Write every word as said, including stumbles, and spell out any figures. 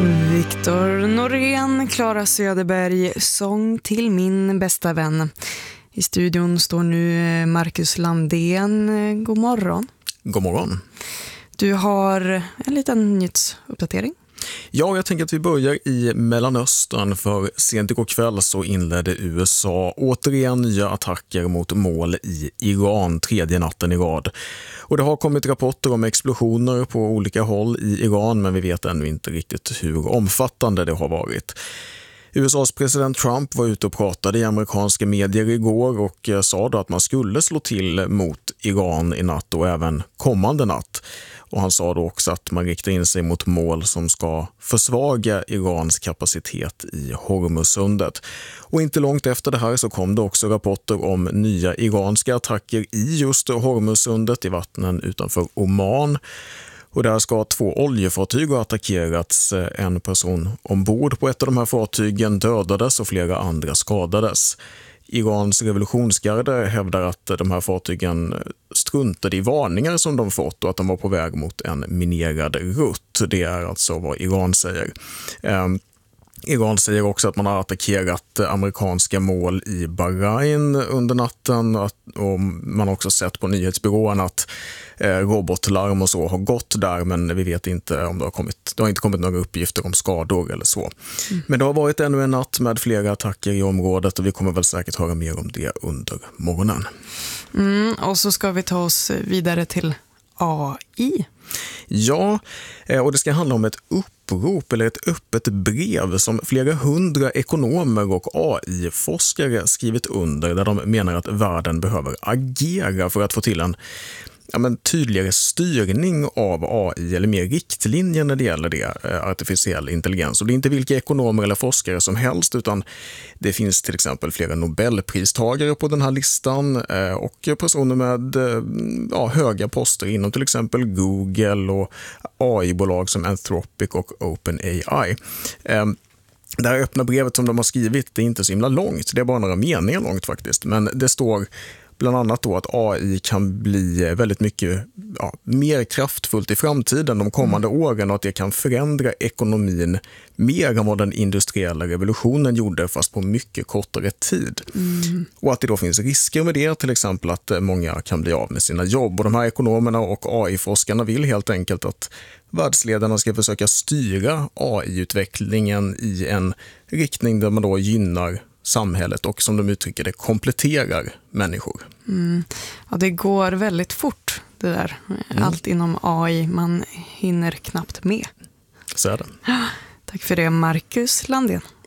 Viktor Norén, Clara Söderberg, sång till min bästa vän. I studion står nu Marcus Landén. God morgon. God morgon. Du har en liten nyhetsuppdatering. Ja, jag tänker att vi börjar i Mellanöstern, för sent igår kväll så inledde U S A återigen nya attacker mot mål i Iran tredje natten i rad. Och det har kommit rapporter om explosioner på olika håll i Iran, men vi vet ännu inte riktigt hur omfattande det har varit. U S A:s president Trump var ute och pratade i amerikanska medier igår och sa då att man skulle slå till mot Iran i natt och även kommande natt. Och han sa då också att man riktar in sig mot mål som ska försvaga Irans kapacitet i Hormuzsundet. Och inte långt efter det här så kom det också rapporter om nya iranska attacker i just Hormuzsundet i vattnen utanför Oman. Och där ska två oljefartyg ha attackerats. En person ombord på ett av de här fartygen dödades och flera andra skadades. Irans revolutionsgarde hävdar att de här fartygen struntade i varningar som de fått och att de var på väg mot en minerad rutt. Det är alltså vad Iran säger. Um, Iran säger också att man har attackerat amerikanska mål i Bahrain under natten och man har också sett på nyhetsbyrån att robotlarm och så har gått där, men vi vet inte om det har kommit, det har inte kommit några uppgifter om skador eller så. Mm. Men det har varit ännu en natt med flera attacker i området och vi kommer väl säkert höra mer om det under morgonen. Mm, och så ska vi ta oss vidare till A I. Ja, och det ska handla om ett upprop eller ett öppet brev som flera hundra ekonomer och A I-forskare skrivit under, där de menar att världen behöver agera för att få till en ja, men tydligare styrning av A I eller mer riktlinjer när det gäller det, artificiell intelligens. Och det är inte vilka ekonomer eller forskare som helst, utan det finns till exempel flera Nobelpristagare på den här listan och personer med ja, höga poster inom till exempel Google och A I-bolag som Anthropic och OpenAI. Det här öppna brevet som de har skrivit är inte så himla långt, det är bara några meningar långt faktiskt, men det står bland annat då att A I kan bli väldigt mycket ja, mer kraftfullt i framtiden de kommande mm. åren och att det kan förändra ekonomin mer än vad den industriella revolutionen gjorde, fast på mycket kortare tid. Mm. Och att det då finns risker med det, till exempel att många kan bli av med sina jobb. Och de här ekonomerna och A I-forskarna vill helt enkelt att världsledarna ska försöka styra A I-utvecklingen i en riktning där man då gynnar samhället och, som de uttrycker det, kompletterar människor. Mm. Ja, det går väldigt fort det där. Mm. Allt inom A I, man hinner knappt med. Så är det. Tack för det, Marcus Landén.